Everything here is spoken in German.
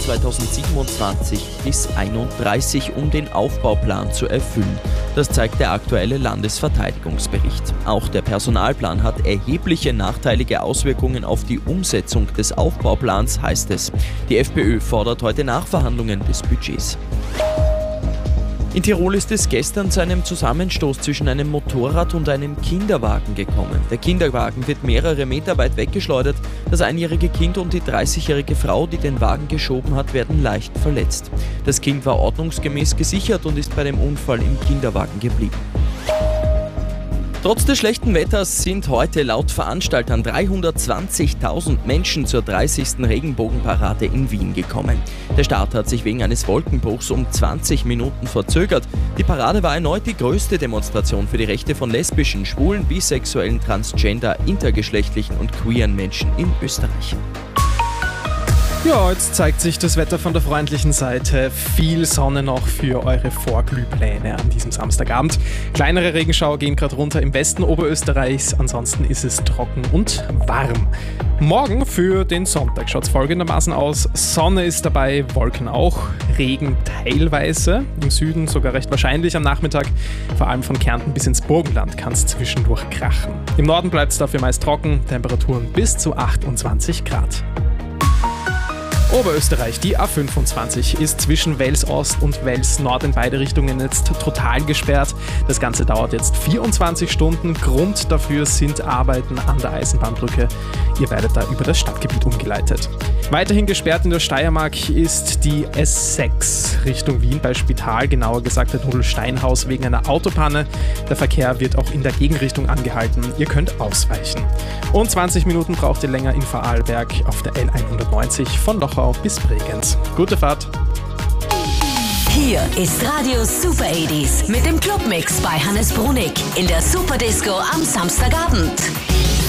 2027 bis 2031, um den Aufbauplan zu erfüllen. Das zeigt der aktuelle Landesverteidigungsbericht. Auch der Personalplan hat erhebliche nachteilige Auswirkungen auf die Umsetzung des Aufbauplans, heißt es. Die FPÖ fordert heute Nachverhandlungen des Budgets. In Tirol ist es gestern zu einem Zusammenstoß zwischen einem Motorrad und einem Kinderwagen gekommen. Der Kinderwagen wird mehrere Meter weit weggeschleudert. Das einjährige Kind und die 30-jährige Frau, die den Wagen geschoben hat, werden leicht verletzt. Das Kind war ordnungsgemäß gesichert und ist bei dem Unfall im Kinderwagen geblieben. Trotz des schlechten Wetters sind heute laut Veranstaltern 320.000 Menschen zur 30. Regenbogenparade in Wien gekommen. Der Start hat sich wegen eines Wolkenbruchs um 20 Minuten verzögert. Die Parade war erneut die größte Demonstration für die Rechte von lesbischen, schwulen, bisexuellen, transgender, intergeschlechtlichen und queeren Menschen in Österreich. Ja, jetzt zeigt sich das Wetter von der freundlichen Seite. Viel Sonne noch für eure Vorglühpläne an diesem Samstagabend. Kleinere Regenschauer gehen gerade runter im Westen Oberösterreichs. Ansonsten ist es trocken und warm. Morgen für den Sonntag schaut es folgendermaßen aus. Sonne ist dabei, Wolken auch, Regen teilweise. Im Süden sogar recht wahrscheinlich am Nachmittag. Vor allem von Kärnten bis ins Burgenland kann es zwischendurch krachen. Im Norden bleibt es dafür meist trocken, Temperaturen bis zu 28 Grad. Oberösterreich, die A25 ist zwischen Wels Ost und Wels Nord in beide Richtungen jetzt total gesperrt. Das Ganze dauert jetzt 24 Stunden. Grund dafür sind Arbeiten an der Eisenbahnbrücke. Ihr werdet da über das Stadtgebiet umgeleitet. Weiterhin gesperrt in der Steiermark ist die S6 Richtung Wien bei Spital, genauer gesagt bei Rudolsteinhaus wegen einer Autopanne. Der Verkehr wird auch in der Gegenrichtung angehalten. Ihr könnt ausweichen. Und 20 Minuten braucht ihr länger in Vorarlberg auf der L190 von Lochau bis Bregenz. Gute Fahrt! Hier ist Radio Super 80s mit dem Clubmix bei Hannes Brunig in der Superdisco am Samstagabend.